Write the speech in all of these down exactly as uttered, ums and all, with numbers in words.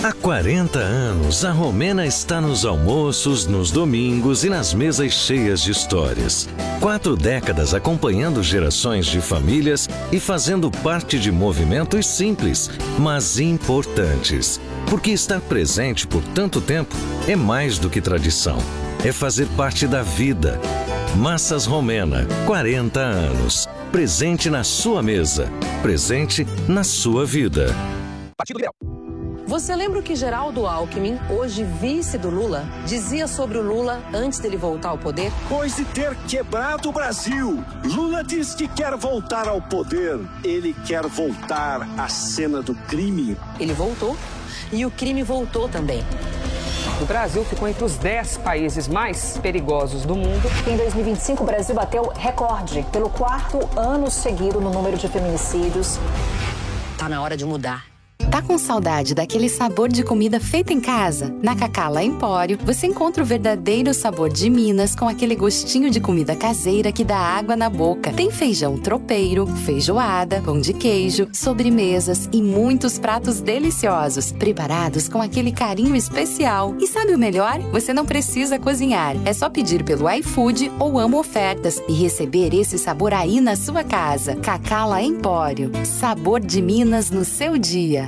Há quarenta anos, a Romena está nos almoços, nos domingos e nas mesas cheias de histórias. Quatro décadas acompanhando gerações de famílias e fazendo parte de movimentos simples, mas importantes. Porque estar presente por tanto tempo é mais do que tradição. É fazer parte da vida. Massas Romena, quarenta anos. Presente na sua mesa. Presente na sua vida. Partido Liberal. Você lembra o que Geraldo Alckmin, hoje vice do Lula, dizia sobre o Lula antes dele voltar ao poder? Depois de ter quebrado o Brasil, Lula diz que quer voltar ao poder. Ele quer voltar à cena do crime. Ele voltou e o crime voltou também. O Brasil ficou entre os dez países mais perigosos do mundo. Em dois mil e vinte e cinco, o Brasil bateu recorde pelo quarto ano seguido no número de feminicídios. Tá na hora de mudar. Tá com saudade daquele sabor de comida feita em casa? Na Cacala Empório, você encontra o verdadeiro sabor de Minas com aquele gostinho de comida caseira que dá água na boca. Tem feijão tropeiro, feijoada, pão de queijo, sobremesas e muitos pratos deliciosos, preparados com aquele carinho especial. E sabe o melhor? Você não precisa cozinhar. É só pedir pelo iFood ou Amo Ofertas e receber esse sabor aí na sua casa. Cacala Empório. Sabor de Minas no seu dia.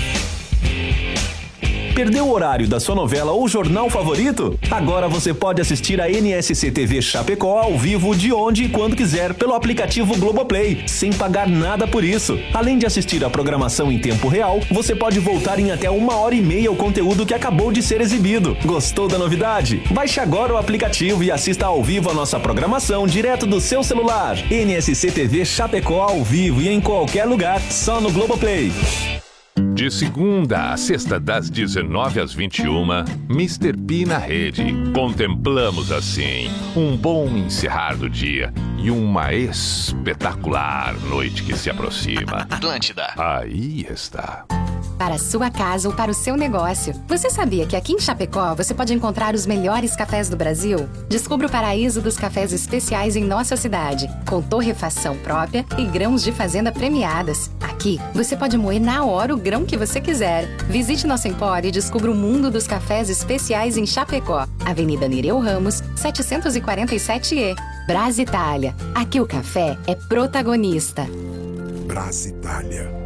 Perdeu o horário da sua novela ou jornal favorito? Agora você pode assistir a N S C T V Chapecó ao vivo de onde e quando quiser pelo aplicativo Globoplay, sem pagar nada por isso. Além de assistir a programação em tempo real, você pode voltar em até uma hora e meia o conteúdo que acabou de ser exibido. Gostou da novidade? Baixe agora o aplicativo e assista ao vivo a nossa programação direto do seu celular. N S C T V Chapecó ao vivo e em qualquer lugar, só no Globoplay. De segunda a sexta, das dezenove às vinte e uma, mister P na rede. Contemplamos assim um bom encerrar do dia e uma espetacular noite que se aproxima. Atlântida. Aí está. Para a sua casa ou para o seu negócio. Você sabia que aqui em Chapecó você pode encontrar os melhores cafés do Brasil? Descubra o paraíso dos cafés especiais em nossa cidade, com torrefação própria e grãos de fazenda premiadas. Aqui, você pode moer na hora o grão que você quiser. Visite nosso empório e descubra o mundo dos cafés especiais em Chapecó. Avenida Nereu Ramos, setecentos e quarenta e sete E. Brasitália. Aqui o café é protagonista. Brasitália.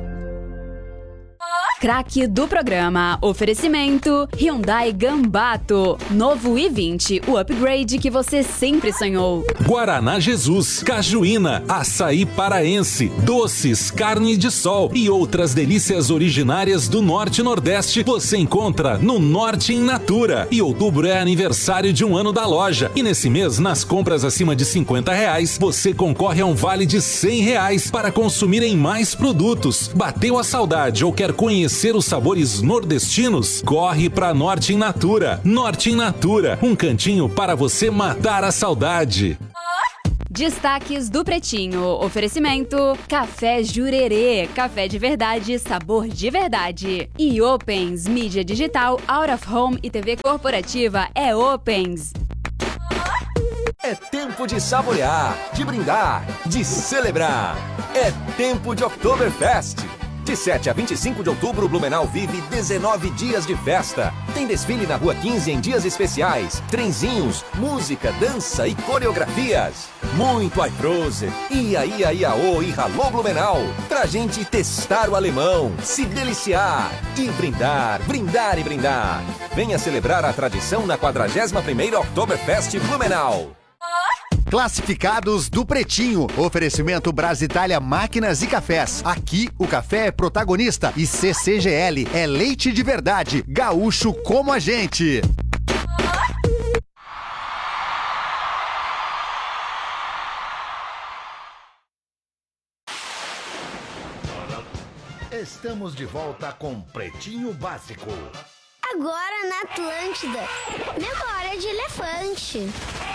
Craque do programa. Oferecimento Hyundai Gambato. Novo i vinte, o upgrade que você sempre sonhou. Guaraná Jesus, cajuína, açaí paraense, doces, carne de sol e outras delícias originárias do Norte e Nordeste você encontra no Norte in Natura. E outubro é aniversário de um ano da loja. E nesse mês, nas compras acima de cinquenta reais, você concorre a um vale de cem reais para consumir em mais produtos. Bateu a saudade ou quer conhecer Conhecer os sabores nordestinos? Corre pra Norte in Natura. Norte in Natura, um cantinho para você matar a saudade. Destaques do Pretinho. Oferecimento Café Jurerê. Café de verdade, sabor de verdade. E Opens, mídia digital, out of home e T V corporativa é Opens. É tempo de saborear, de brindar, de celebrar. É tempo de Oktoberfest. De sete a vinte e cinco de outubro, Blumenau vive dezenove dias de festa. Tem desfile na Rua quinze em dias especiais, trenzinhos, música, dança e coreografias. Muito Aiprose, Ia Ia Iaô e Ralô Blumenau. Pra gente testar o alemão, se deliciar e brindar, brindar e brindar. Venha celebrar a tradição na quadragésima primeira Oktoberfest Blumenau. Classificados do Pretinho. Oferecimento Brasitália Máquinas e Cafés. Aqui o café é protagonista e C C G L é leite de verdade. Gaúcho como a gente. Estamos de volta com Pretinho Básico. Agora na Atlântida. Memória de elefante.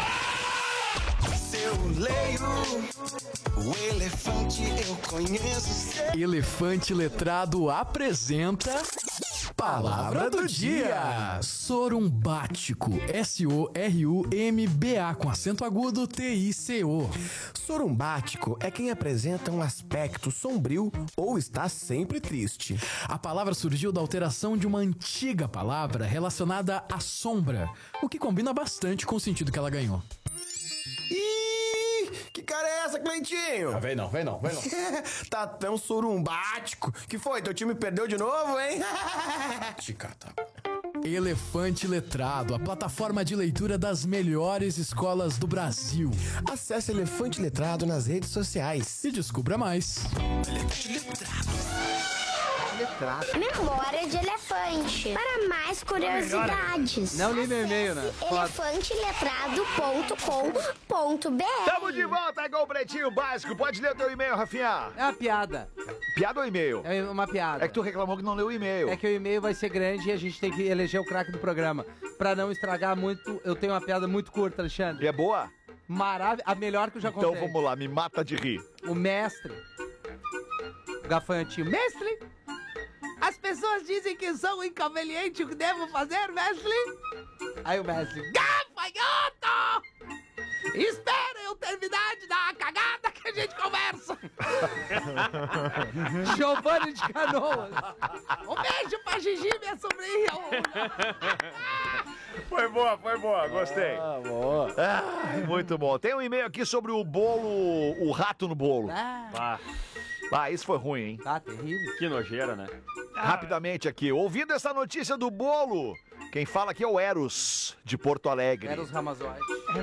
Eu leio o elefante, eu conheço. Elefante Letrado apresenta Palavra do dia. Sorumbático. S O R U M B A com acento agudo T I C O. Sorumbático é quem apresenta um aspecto sombrio ou está sempre triste. A palavra surgiu da alteração de uma antiga palavra relacionada à sombra, o que combina bastante com o sentido que ela ganhou. Ih, que cara é essa, Cleitinho? Ah, vem não, vem não, vem não. Tá tão sorumbático. Que foi? Teu time perdeu de novo, hein? Chicata. Elefante Letrado, a plataforma de leitura das melhores escolas do Brasil. Acesse Elefante Letrado nas redes sociais e descubra mais. Elefante Letrado. Memória de elefante. Para mais curiosidades, não li meu e-mail, né? elefante letrado ponto com ponto b r. Tamo de volta com o Pretinho Básico. Pode ler o teu e-mail, Rafinha. É uma piada. Piada ou e-mail? É uma piada. É que tu reclamou que não leu o e-mail. É que o e-mail vai ser grande e a gente tem que eleger o craque do programa. Pra não estragar muito, eu tenho uma piada muito curta, Alexandre. E é boa? Maravilha. A melhor que eu já contei. Então vamos lá, me mata de rir. O mestre. O gafanhotinho. Mestre! As pessoas dizem que sou um inconveniente. O que devo fazer, mestre? Aí o mestre. Gafanhoto! Espera eu terminar de dar a cagada que a gente conversa. Giovanni de Canoas. Um beijo pra Gigi, minha sobrinha. Foi boa, foi boa, gostei. Ah, boa. Ah, muito bom. Tem um e-mail aqui sobre o bolo, o rato no bolo. Ah, ah isso foi ruim, hein? Tá terrível. Que nojeira, né? Rapidamente aqui, ouvindo essa notícia do bolo, quem fala aqui é o Eros, de Porto Alegre. Eros Ramazotti.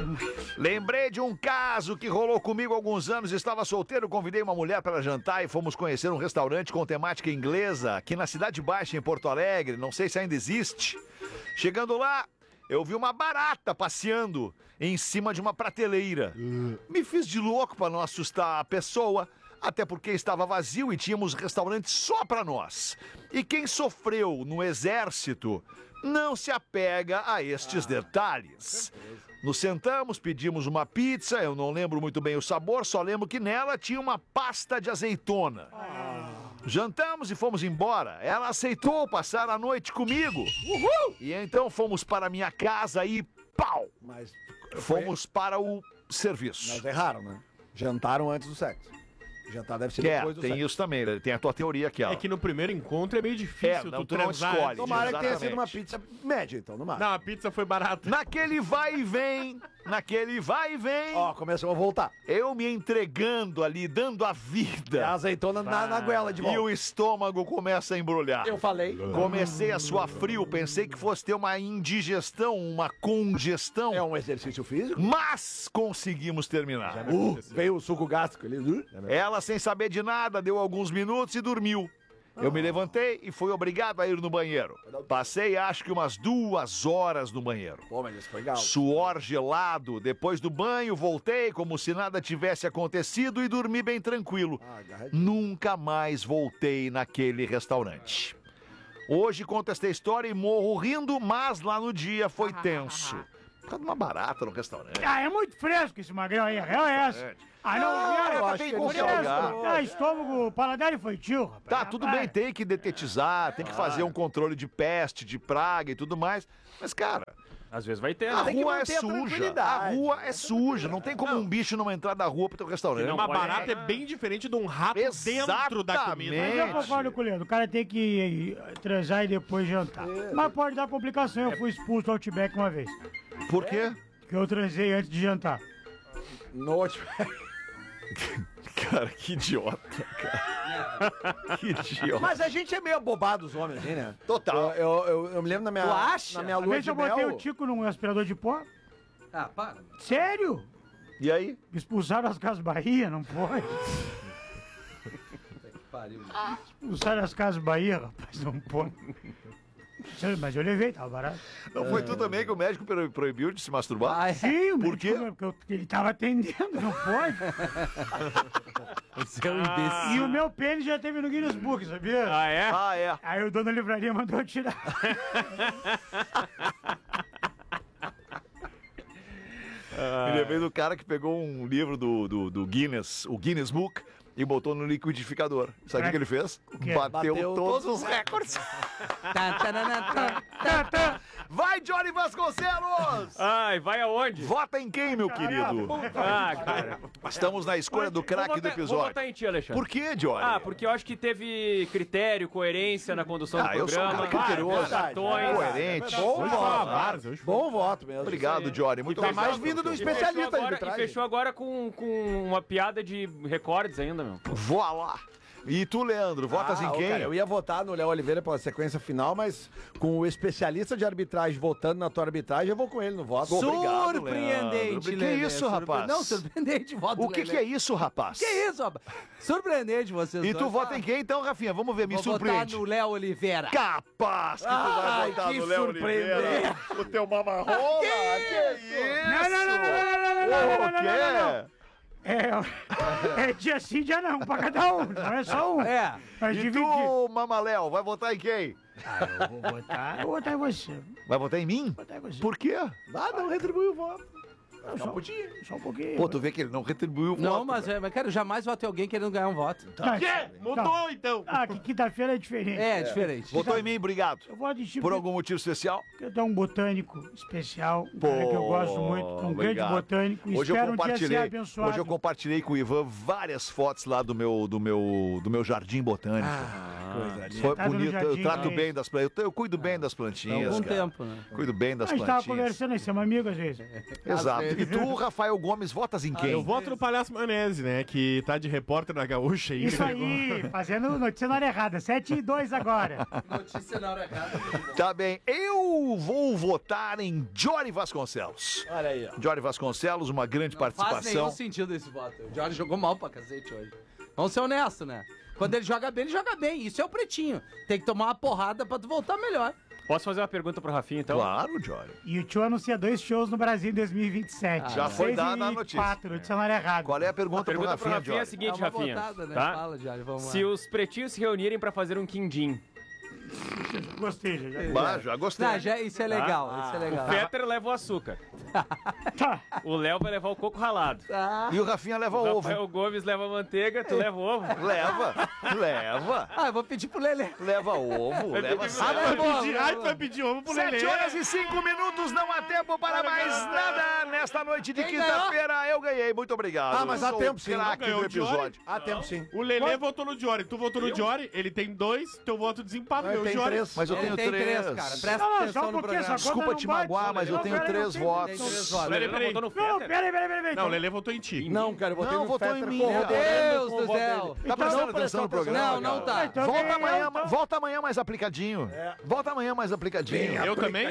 Lembrei de um caso que rolou comigo há alguns anos. Estava solteiro, convidei uma mulher para jantar e fomos conhecer um restaurante com temática inglesa aqui na Cidade Baixa, em Porto Alegre. Não sei se ainda existe. Chegando lá, eu vi uma barata passeando em cima de uma prateleira. Me fiz de louco para não assustar a pessoa, até porque estava vazio e tínhamos restaurante só para nós. E quem sofreu no exército não se apega a estes ah, detalhes. Nos sentamos, pedimos uma pizza, eu não lembro muito bem o sabor, só lembro que nela tinha uma pasta de azeitona. Ah. Jantamos e fomos embora. Ela aceitou passar a noite comigo. Uhul! E então fomos para minha casa e pau! Mas fomos para o serviço. Mas erraram, né? Jantaram antes do sexo. Jantar deve ser é, depois do tem sexo. isso também, tem a tua teoria aqui, ó. É que no primeiro encontro é meio difícil é, não, tu, tu não escolhe. Tomara que tenha sido uma pizza média, então, no máximo. Não, a pizza foi barata. Naquele vai e vem, naquele vai e vem. Ó, começou a voltar. Eu me entregando ali, dando a vida. A azeitona ah. na, na goela de volta. E o estômago começa a embrulhar. Eu falei. Comecei a suar frio, pensei que fosse ter uma indigestão, uma congestão. É um exercício físico. Mas conseguimos terminar. Uh, veio o suco gástrico ali. Uh. Ela, sem saber de nada, deu alguns minutos e dormiu. Eu me levantei e fui obrigado a ir no banheiro. Passei acho que umas duas horas no banheiro. Pô, mas isso foi legal. Suor gelado. Depois do banho, voltei como se nada tivesse acontecido e dormi bem tranquilo. Ah, nunca mais voltei naquele restaurante. Hoje conto esta história e morro rindo, mas lá no dia foi tenso. Por causa de uma barata no restaurante. Ah, é muito fresco esse magrão aí, a real é essa. Ah, não, não, eu acho que tem que lugar. Ah, estômago, paladar infantil, rapaz. Tá, tudo bem, tem que detetizar, tem que fazer um controle de peste, de praga e tudo mais. Mas, cara, às vezes vai ter. A Tem rua é suja. A rua é suja. Não tem como não. um bicho não entrar da rua pro teu restaurante. Não, uma barata é bem diferente de um rato Exatamente. dentro da comida. Mas eu concordo com o Leandro. O cara tem que transar e depois jantar. É. Mas pode dar complicação. Eu fui expulso do Outback uma vez. Por quê? Porque eu transei antes de jantar. No Outback. Cara, que idiota, cara. Que idiota. Mas a gente é meio abobado, os homens, assim, né? Total. Eu, eu, eu me lembro na minha, tu acha? Na minha lua de eu mel... botei o Tico num aspirador de pó. Ah, para. Sério? E aí? Expulsaram as Casas Bahia, não pode? Pariu. Expulsaram as Casas Bahia, rapaz, não pode. Mas eu levei, tava barato. Não foi tu também que o médico proibiu de se masturbar? Ah, é? Sim, por quê? Porque ele tava atendendo, não pode. Você é um imbecil. E o meu pênis já teve no Guinness Book, sabia? Ah, é? Ah, é. Aí o dono da livraria mandou eu tirar. Me lembrei do cara que pegou um livro do, do, do Guinness, o Guinness Book, e botou no liquidificador. Sabe o que, que ele fez? quê? Bateu, Bateu todos todos os os recordes. Vai, Johnny Vasconcelos! Ai, vai aonde? Vota em quem, meu querido? Ah, cara. Estamos na escolha do craque do Vou episódio. votar em ti, Alexandre. Por quê, Johnny? Ah, porque eu acho que teve critério, coerência na condução Ah, do eu sou um programa. cara criterioso, cartões. coerente. Bom Hoje voto. falaram, Bom voto mesmo. Obrigado, Johnny. Muito E tá obrigado. mais vindo do especialista agora, de E fechou agora com, com uma piada de recordes ainda, meu. Voa lá. E tu, Leandro, votas Ah, em ô, quem? cara, eu ia votar no Léo Oliveira pela sequência final, mas com o especialista de arbitragem votando na tua arbitragem, eu vou com ele no voto. Obrigado, Surpreendente, Leandro. Que Lelê, isso, surpre- rapaz? Não, surpreendente, voto O que, que é isso, rapaz? Que isso, rapaz? Surpreendente vocês E tu dois. vota em quem então, Rafinha? Vamos ver, me Vou surpreende. votar no Léo Oliveira. Capaz que tu Ai, vai votar que no Léo Oliveira. surpreendente. O teu mamarrola. Que isso? Não, não, não, não, não, não, não, não, Ô, não, não, o quê? não, não. É, é dia sim, dia não, pra cada um, não é só um. É. Mas E dividir. tu, Mamaléu, vai votar em quem? Ah, eu vou votar, eu vou votar em você. Vai votar em mim? Votar em você. Por quê? Ah, não retribuiu o voto. Não, só, só um pouquinho. Pô, tu vê que ele não retribuiu o voto. Não, mas, é, mas cara, eu jamais votei alguém querendo ganhar um voto. Tá. Quê? Mudou, então. Ah, que quinta-feira é diferente. É, diferente. Votou em mim, obrigado. Eu voto em ti Por porque algum motivo especial? eu dou um botânico especial, um Pô, cara que eu gosto muito, um grande obrigado. botânico. Hoje eu Espero um dia ser compartilhei, abençoado. hoje eu compartilhei com o Ivan várias fotos lá do meu, do meu, do meu jardim botânico. Ah, coisa linda. Foi Tá no bonito, jardim, eu trato né? bem das plantas, eu, eu cuido bem das Há plantinhas, algum cara. tempo, né? Cuido bem das A gente tava plantinhas. conversando aí, somos amigos às vezes. Exato. Às E tu, Rafael Gomes, votas em Ah, quem? eu voto no Palhaço Maionese, né? Que tá de repórter na Gaúcha aí. Isso aí, fazendo notícia na hora errada. sete e dois agora. Notícia na hora errada. Tá bem, eu vou votar em Johnny Vasconcelos. Olha aí, ó. Johnny Vasconcelos, uma grande Faz nenhum participação. sentido esse voto. O Jorge jogou mal pra cacete hoje. Vamos ser honestos, né? Quando ele joga bem, ele joga bem. Isso é o pretinho. Tem que tomar uma porrada pra tu voltar melhor. Posso fazer uma pergunta pro Rafinha, então? Claro, Johnny. E o tio anuncia dois shows no Brasil em dois mil e vinte e sete. Já foi Seis dada a e notícia. quatro, notícia na hora errada. Qual é a pergunta, A pergunta pro Rafinha, pro Rafinha é a Johnny? seguinte, É uma Rafinha. botada, né? Tá? Fala, Jorge, vamos lá. Se os pretinhos se reunirem pra fazer um quindim, Gostei, já. já. Bah, já gostei. Não, já, isso é legal, isso é legal. o Fetter leva o açúcar. Tá. O Léo vai levar o coco ralado. Tá. E o Rafinha leva O ovo. Rafael Gomes leva a manteiga, tu leva o ovo. Leva, leva. Ah, eu vou pedir pro Lelê. Leva ovo, leva Ah, sal. vai bom, pedir, vai ai, bom. tu vai pedir ovo pro Lelê. Sete horas e cinco minutos, não há tempo para mais nada. Nesta noite de Quem quinta-feira eu ganhei, muito obrigado. Ah, mas há Sou tempo o sim. craque Não ganhou do o Jory? episódio. Há tempo sim. O Lelê votou no Jory, tu votou no Jory, ele tem dois, teu voto desempata, Ele meu tem Jory. três. Mas eu Ele tenho tem três. três, cara. Presta Não, não, só atenção um no pouquinho, programa. só Desculpa conta te não bate. magoar, mas eu Não, tenho pera, três não tem- votos. Tem três O votos. Lelê não peraí. votou no Não, Fetter? peraí, peraí, peraí. Não, o Lelê votou em ti. Não, cara, eu votei Não, no votou em Fetter mim, com meu o Deus com do o voto céu. dele. Tá Então, prestando não, atenção no programa? Não, não cara? tá. Então, Volta quem é, amanhã, então? volta amanhã mais aplicadinho. Volta amanhã mais aplicadinho. Eu também?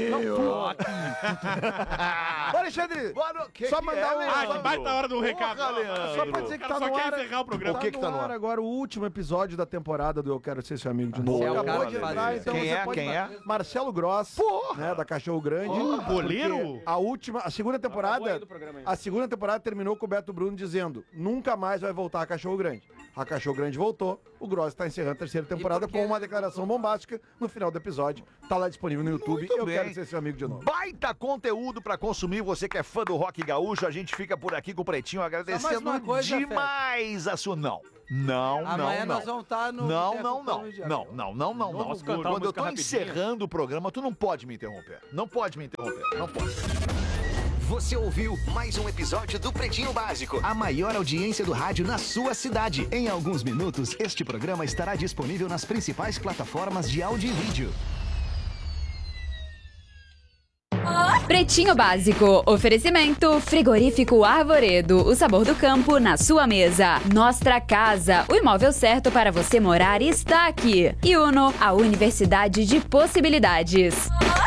Ô, Alexandre, Boa no- que só que mandar é, um... Ah, Leandro? que baita hora do recado. Porra, Leandro. Só pra dizer que O cara tá só no quer ar. encerrar o programa. O que que tá no ar? agora? O último episódio da temporada do Eu Quero Ser Seu Amigo de Novo. Você é o Acabou cara de que faz entrar, isso. então Quem você é? pode... Quem é? Marcelo Gross, né, da Cachorro Grande. Oh, porque boleiro? A última, a segunda Acabou temporada, aí do programa ainda. a segunda temporada terminou com o Beto Bruno dizendo: nunca mais vai voltar a Cachorro Grande. A Cachorro Grande voltou, o Gross está encerrando a terceira temporada por quê? com uma declaração bombástica no final do episódio. Tá lá disponível no YouTube. Muito Eu bem. Quero Ser Seu Amigo de Novo. Baita conteúdo pra consumir, você que é fã do Rock Gaúcho, a gente fica por aqui com o Pretinho agradecendo uma coisa, demais a sua... Não, não, Amanhã não, nós não. vamos estar no... Não, Boteco não, não, Pão de não, Abril. não, não, não, não. Vamos cantar uma Quando eu tô música rapidinho. encerrando o programa, tu não pode me interromper. Não pode me interromper, não pode. Você ouviu mais um episódio do Pretinho Básico, a maior audiência do rádio na sua cidade. Em alguns minutos, este programa estará disponível nas principais plataformas de áudio e vídeo. Pretinho Básico. Oferecimento Frigorífico Arvoredo. O sabor do campo na sua mesa. Nostra Casa. O imóvel certo para você morar está aqui. E Uno, a Universidade de Possibilidades.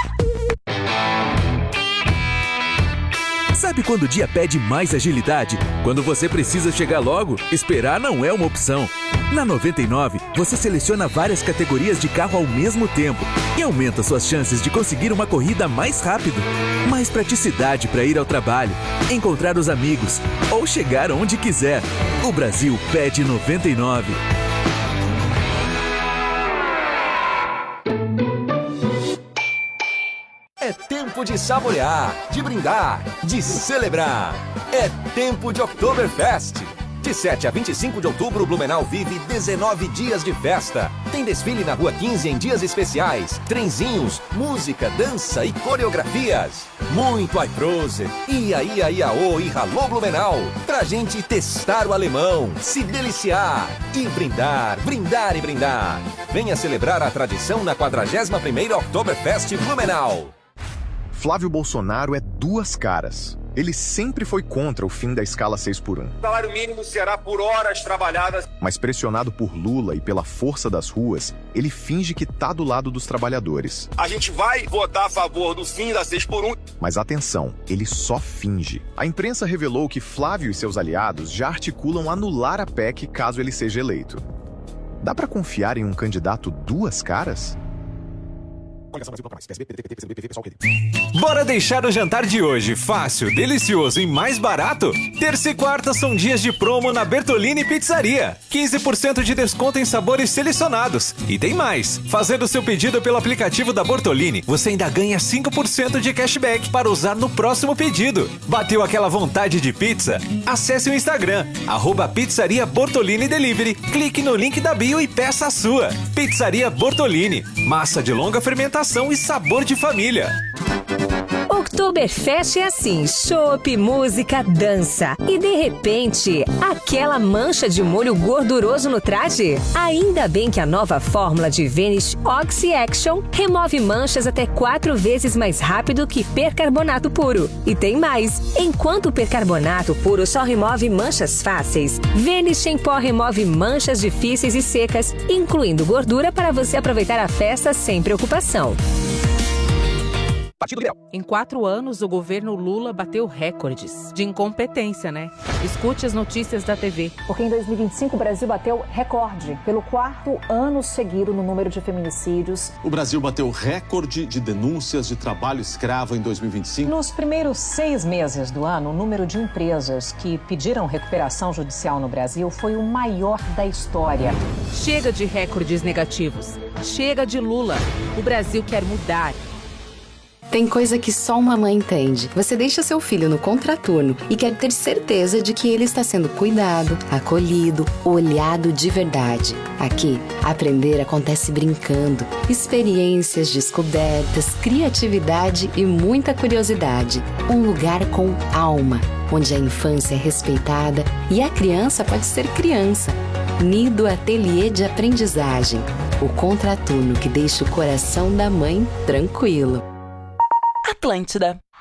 Sabe quando o dia pede mais agilidade? Quando você precisa chegar logo, esperar não é uma opção. Na noventa e nove, você seleciona várias categorias de carro ao mesmo tempo e aumenta suas chances de conseguir uma corrida mais rápido. Mais praticidade para ir ao trabalho, encontrar os amigos ou chegar onde quiser. O Brasil pede noventa e nove. É tempo de saborear, de brindar, de celebrar. É tempo de Oktoberfest. De sete a vinte e cinco de outubro, Blumenau vive dezenove dias de festa. Tem desfile na Rua quinze em dias especiais, trenzinhos, música, dança e coreografias. Muito iProse, ia, ia, iaô e ralô Blumenau. Pra gente testar o alemão, se deliciar e brindar, brindar e brindar. Venha celebrar a tradição na quadragésima primeira Oktoberfest Blumenau. Flávio Bolsonaro é duas caras. Ele sempre foi contra o fim da escala seis por um. O salário mínimo será por horas trabalhadas. Mas pressionado por Lula e pela força das ruas, ele finge que tá do lado dos trabalhadores. A gente vai votar a favor do fim da seis por um. Mas atenção, ele só finge. A imprensa revelou que Flávio e seus aliados já articulam anular a P E C caso ele seja eleito. Dá pra confiar em um candidato duas caras? Bora deixar o jantar de hoje fácil, delicioso e mais barato? Terça e quarta são dias de promo na Bertolini Pizzaria. quinze por cento de desconto em sabores selecionados. E tem mais! Fazendo seu pedido pelo aplicativo da Bortolini, você ainda ganha cinco por cento de cashback para usar no próximo pedido. Bateu aquela vontade de pizza? Acesse o Instagram, arroba Pizzaria Bortolini Delivery, clique no link da bio e peça a sua. Pizzaria Bortolini, massa de longa fermentação e sabor de família. Oktoberfest é assim, chopp, música, dança. E de repente, aquela mancha de molho gorduroso no traje? Ainda bem que a nova fórmula de Vanish Oxy Action remove manchas até quatro vezes mais rápido que percarbonato puro. E tem mais, enquanto o percarbonato puro só remove manchas fáceis, Vanish em pó remove manchas difíceis e secas, incluindo gordura para você aproveitar a festa sem preocupação. Em quatro anos, o governo Lula bateu recordes de incompetência, né? Escute as notícias da T V. Porque em dois mil e vinte e cinco o Brasil bateu recorde pelo quarto ano seguido no número de feminicídios. O Brasil bateu recorde de denúncias de trabalho escravo em dois mil e vinte e cinco. Nos primeiros seis meses do ano, o número de empresas que pediram recuperação judicial no Brasil foi o maior da história. Chega de recordes negativos. Chega de Lula. O Brasil quer mudar. Tem coisa que só uma mãe entende. Você deixa seu filho no contraturno e quer ter certeza de que ele está sendo cuidado, acolhido, olhado de verdade. Aqui, aprender acontece brincando. Experiências, descobertas, criatividade e muita curiosidade. Um lugar com alma, onde a infância é respeitada e a criança pode ser criança. Nido Ateliê de Aprendizagem. O contraturno que deixa o coração da mãe tranquilo. Atlântida.